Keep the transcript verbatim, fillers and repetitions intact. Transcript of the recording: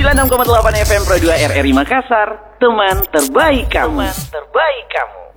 sembilan puluh enam koma delapan F M Pro dua R R I Makassar, teman terbaik kamu. Teman terbaik kamu.